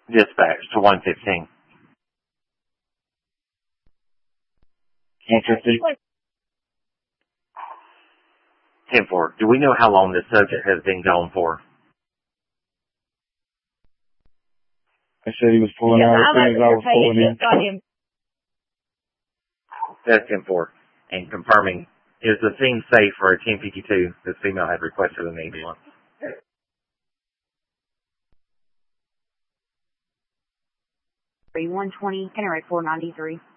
Dispatch to 115. 150. 10-4. Do we know how long this subject has been gone for? I said he was pulling out as soon as I was pulling in. Got him. That's 10-4. And confirming, is the scene safe for a 1052? This female had requested an ambulance. 120, Kennewick 493.